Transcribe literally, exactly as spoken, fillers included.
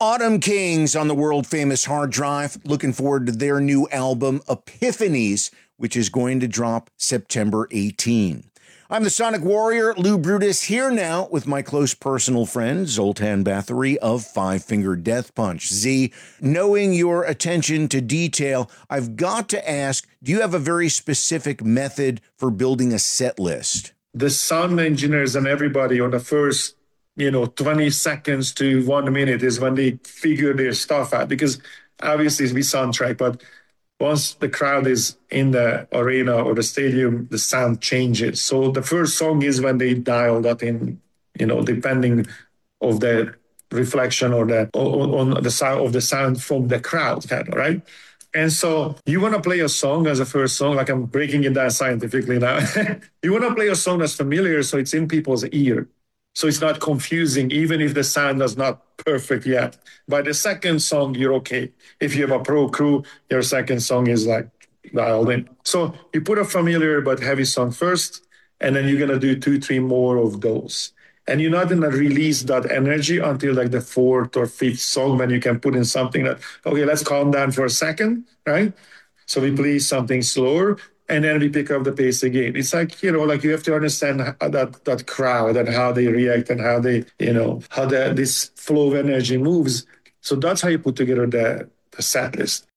Autumn Kings on the world-famous hard drive. Looking forward to their new album, Epiphanies, which is going to drop September eighteenth. I'm the Sonic Warrior, Lou Brutus, here now with my close personal friend, Zoltan Bathory of Five Finger Death Punch. Z, knowing your attention to detail, I've got to ask, do you have a very specific method for building a set list? The sound engineers and everybody on the first, you know, twenty seconds to one minute is when they figure their stuff out, because obviously we soundtrack, but once the crowd is in the arena or the stadium, the sound changes. So the first song is when they dial that in, you know, depending of the reflection or the on, on the sound of the sound from the crowd, kind of, right? And so you want to play a song as a first song, like I'm breaking it down scientifically now. You want to play a song that's familiar so it's in people's ear. So it's not confusing, even if the sound is not perfect yet. By the second song, you're okay. If you have a pro crew, your second song is like dialed in. So you put a familiar but heavy song first, and then you're going to do two, three more of those. And you're not going to release that energy until like the fourth or fifth song, when you can put in something that, okay, let's calm down for a second, right? So we play something slower, and then we pick up the pace again. It's like, you know, like you have to understand that that crowd and how they react and how they, you know, how the, this flow of energy moves. So that's how you put together the, the set list.